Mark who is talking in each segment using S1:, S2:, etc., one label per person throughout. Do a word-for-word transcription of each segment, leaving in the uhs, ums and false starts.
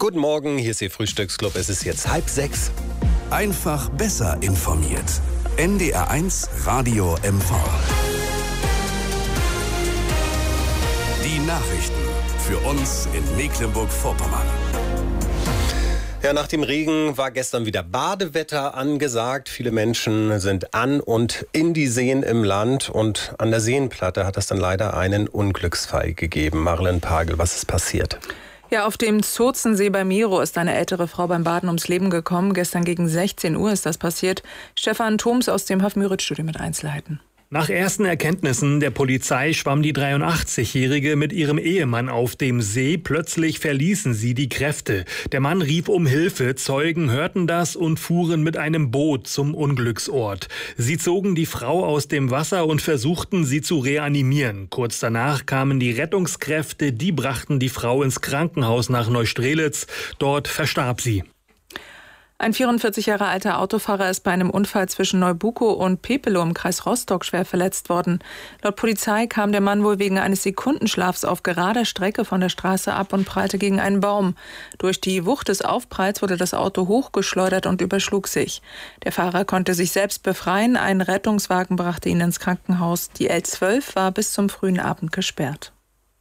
S1: Guten Morgen, hier ist Ihr Frühstücksclub. Es ist jetzt halb sechs.
S2: Einfach besser informiert. N D R eins Radio M V. Die Nachrichten für uns in Mecklenburg-Vorpommern.
S1: Ja, nach dem Regen war gestern wieder Badewetter angesagt. Viele Menschen sind an und in die Seen im Land. Und an der Seenplatte hat es dann leider einen Unglücksfall gegeben. Marlen Pagel, was ist passiert?
S3: Ja, auf dem Zozensee bei Miro ist eine ältere Frau beim Baden ums Leben gekommen. Gestern gegen sechzehn Uhr ist das passiert. Stefan Thoms aus dem Haff-Müritz-Studio mit Einzelheiten.
S4: Nach ersten Erkenntnissen der Polizei schwamm die dreiundachtzig-Jährige mit ihrem Ehemann auf dem See. Plötzlich verließen sie die Kräfte. Der Mann rief um Hilfe. Zeugen hörten das und fuhren mit einem Boot zum Unglücksort. Sie zogen die Frau aus dem Wasser und versuchten, sie zu reanimieren. Kurz danach kamen die Rettungskräfte. Die brachten die Frau ins Krankenhaus nach Neustrelitz. Dort verstarb sie.
S3: Ein vierundvierzig Jahre alter Autofahrer ist bei einem Unfall zwischen Neubukow und Pepelow im Kreis Rostock schwer verletzt worden. Laut Polizei kam der Mann wohl wegen eines Sekundenschlafs auf gerader Strecke von der Straße ab und prallte gegen einen Baum. Durch die Wucht des Aufpralls wurde das Auto hochgeschleudert und überschlug sich. Der Fahrer konnte sich selbst befreien. Ein Rettungswagen brachte ihn ins Krankenhaus. Die L zwölf war bis zum frühen Abend gesperrt.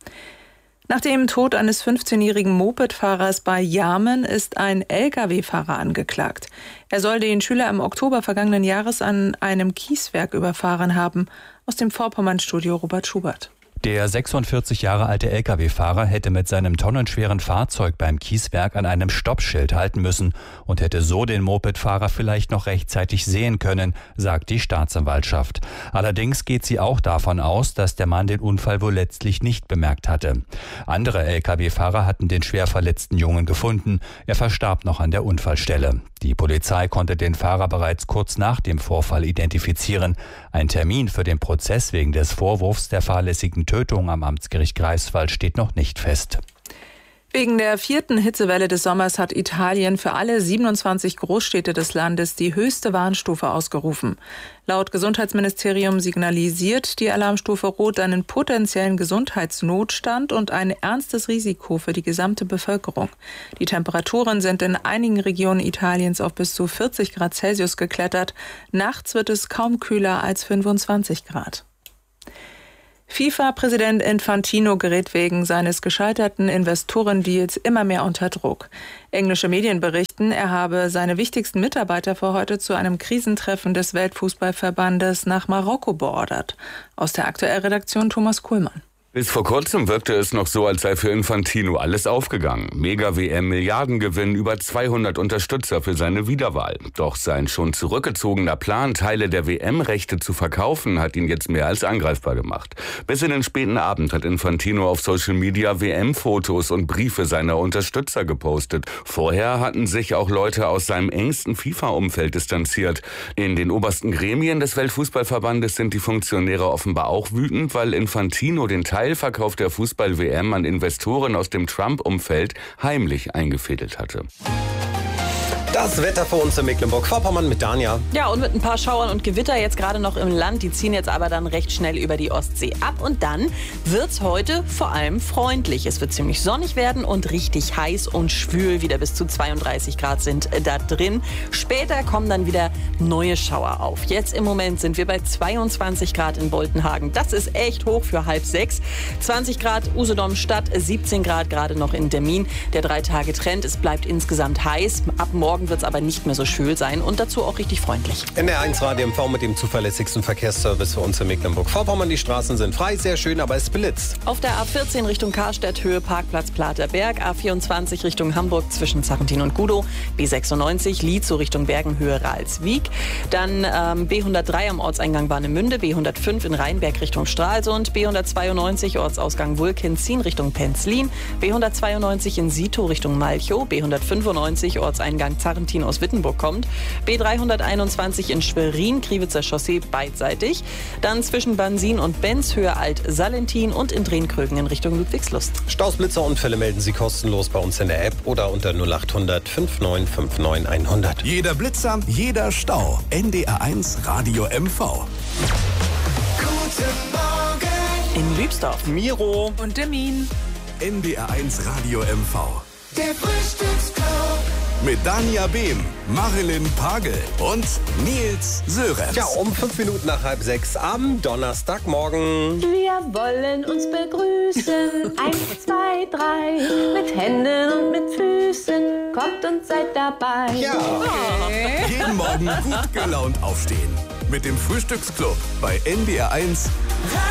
S3: Nach dem Tod eines fünfzehnjährigen Mopedfahrers bei Jarmen ist ein L K W-Fahrer angeklagt. Er soll den Schüler im Oktober vergangenen Jahres an einem Kieswerk überfahren haben. Aus dem Vorpommern-Studio Robert Schubert.
S5: Der sechsundvierzig Jahre alte L K W-Fahrer hätte mit seinem tonnenschweren Fahrzeug beim Kieswerk an einem Stoppschild halten müssen und hätte so den Mopedfahrer vielleicht noch rechtzeitig sehen können, sagt die Staatsanwaltschaft. Allerdings geht sie auch davon aus, dass der Mann den Unfall wohl letztlich nicht bemerkt hatte. Andere L K W-Fahrer hatten den schwer verletzten Jungen gefunden. Er verstarb noch an der Unfallstelle. Die Polizei konnte den Fahrer bereits kurz nach dem Vorfall identifizieren. Ein Termin für den Prozess wegen des Vorwurfs der fahrlässigen Tötung am Amtsgericht Greifswald steht noch nicht fest.
S3: Wegen der vierten Hitzewelle des Sommers hat Italien für alle siebenundzwanzig Großstädte des Landes die höchste Warnstufe ausgerufen. Laut Gesundheitsministerium signalisiert die Alarmstufe Rot einen potenziellen Gesundheitsnotstand und ein ernstes Risiko für die gesamte Bevölkerung. Die Temperaturen sind in einigen Regionen Italiens auf bis zu vierzig Grad Celsius geklettert. Nachts wird es kaum kühler als fünfundzwanzig Grad. FIFA-Präsident Infantino gerät wegen seines gescheiterten Investorendeals immer mehr unter Druck. Englische Medien berichten, er habe seine wichtigsten Mitarbeiter für heute zu einem Krisentreffen des Weltfußballverbandes nach Marokko beordert. Aus der Aktuellredaktion Thomas Kuhlmann.
S6: Bis vor kurzem wirkte es noch so, als sei für Infantino alles aufgegangen. Mega-W M, Milliardengewinn, über zweihundert Unterstützer für seine Wiederwahl. Doch sein schon zurückgezogener Plan, Teile der W M-Rechte zu verkaufen, hat ihn jetzt mehr als angreifbar gemacht. Bis in den späten Abend hat Infantino auf Social Media W M-Fotos und Briefe seiner Unterstützer gepostet. Vorher hatten sich auch Leute aus seinem engsten FIFA-Umfeld distanziert. In den obersten Gremien des Weltfußballverbandes sind die Funktionäre offenbar auch wütend, weil Infantino den Teil Teilverkauf der Fußball-W M an Investoren aus dem Trump-Umfeld heimlich eingefädelt hatte.
S1: Das Wetter für uns in Mecklenburg-Vorpommern mit Dania.
S7: Ja, und mit ein paar Schauern und Gewitter jetzt gerade noch im Land. Die ziehen jetzt aber dann recht schnell über die Ostsee ab. Und dann wird's heute vor allem freundlich. Es wird ziemlich sonnig werden und richtig heiß und schwül. Wieder bis zu zweiunddreißig Grad sind da drin. Später kommen dann wieder neue Schauer auf. Jetzt im Moment sind wir bei zweiundzwanzig Grad in Boltenhagen. Das ist echt hoch für halb sechs. zwanzig Grad Usedom Stadt, siebzehn Grad gerade noch in Demmin. Der Drei-Tage-Trend, es bleibt insgesamt heiß. Ab morgen wird es aber nicht mehr so schwül sein und dazu auch richtig freundlich.
S1: N D R eins Radio M V mit dem zuverlässigsten Verkehrsservice für uns in Mecklenburg-Vorpommern. Die Straßen sind frei, sehr schön, aber es blitzt.
S7: Auf der A vierzehn Richtung Karstädt, Höhe Parkplatz Platerberg, A vierundzwanzig Richtung Hamburg zwischen Zachentin und Gudow, B sechsundneunzig Lietzow Richtung Bergen, Höhe Ralswiek, dann ähm, B hundertdrei am Ortseingang Warnemünde, B hundertfünf in Rheinberg Richtung Stralsund, B hundertzweiundneunzig Ortsausgang Wulkenzin Richtung Penzlin, B hundertzweiundneunzig in Sitow Richtung Malchow, B hundertfünfundneunzig Ortseingang Zarentin aus Wittenburg kommt, B dreihunderteinundzwanzig in Schwerin, Kriwitzer Chaussee beidseitig, dann zwischen Bansin und Benz, Höhe Alt-Salentin und in Drehkrögen in Richtung Ludwigslust.
S1: Staus, Blitzer, Unfälle melden Sie kostenlos bei uns in der App oder unter null acht hundert fünfundneunzig neunundfünfzig hundert.
S2: Jeder Blitzer, jeder Stau. N D R eins Radio M V.
S8: Guten Morgen
S7: In Lübsdorf,
S1: Miro
S3: und Demmin.
S2: N D R eins Radio M V.
S8: Der Frühstücksclub.
S2: Mit Dania Behm, Marilyn Pagel und Nils Sörenz.
S1: Ja, um fünf Minuten nach halb sechs am Donnerstagmorgen.
S9: Wir wollen uns begrüßen. Eins, zwei, drei. Mit Händen und mit Füßen. Kommt und seid dabei.
S1: Ja.
S9: Okay.
S2: Jeden Morgen gut gelaunt aufstehen. Mit dem Frühstücksclub bei N D R eins.